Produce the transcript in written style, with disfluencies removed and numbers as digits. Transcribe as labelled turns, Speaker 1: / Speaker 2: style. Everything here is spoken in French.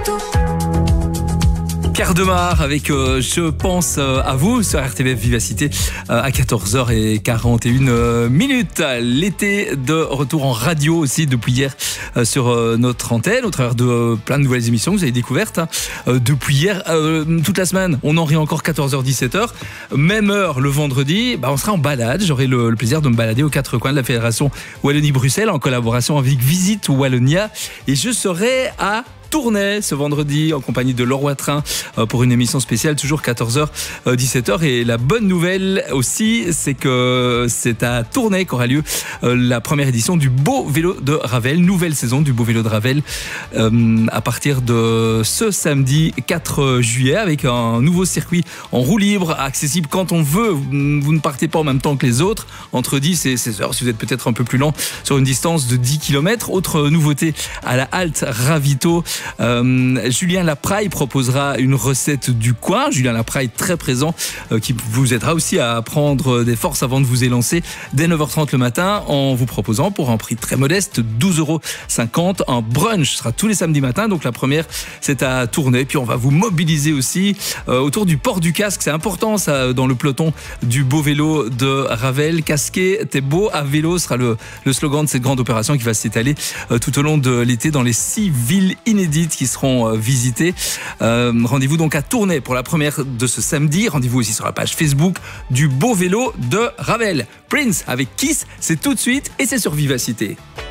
Speaker 1: Pierre Demar avec Je pense à vous sur RTBF Vivacité à 14h41 minutes. L'été de retour en radio aussi depuis hier sur notre antenne au travers de plein de nouvelles émissions que vous avez découvertes depuis hier. Toute la semaine, on en rit encore 14h-17h. Même heure le vendredi, on sera en balade. J'aurai le plaisir de me balader aux quatre coins de la Fédération Wallonie-Bruxelles en collaboration avec Visite Wallonia. Et je serai à Tournai ce vendredi en compagnie de Laure Watrin pour une émission spéciale, toujours 14h-17h. Et la bonne nouvelle aussi, c'est que c'est à Tournai qu'aura lieu la première édition du Beau Vélo de Ravel, nouvelle saison du Beau Vélo de Ravel à partir de ce samedi 4 juillet avec un nouveau circuit en roue libre, accessible quand on veut. Vous ne partez pas en même temps que les autres, entre 10 et 16 heures si vous êtes peut-être un peu plus lent sur une distance de 10 km. Autre nouveauté à la halte Ravito, Julien Lapraille proposera une recette du coin. Julien Lapraille très présent qui vous aidera aussi à prendre des forces avant de vous élancer dès 9h30 le matin en vous proposant pour un prix très modeste 12,50 € un brunch. Ce sera tous les samedis matins, donc la première c'est à Tournai. Puis on va vous mobiliser aussi autour du port du casque. C'est important ça dans le peloton du Beau Vélo de Ravel. Casqué, t'es beau à vélo sera le slogan de cette grande opération qui va s'étaler tout au long de l'été dans les 6 villes inédites qui seront visitées. Rendez-vous donc à Tournai pour la première de ce samedi. Rendez-vous aussi sur la page Facebook du Beau Vélo de Ravel. Prince avec Kiss, c'est tout de suite et c'est sur Vivacité.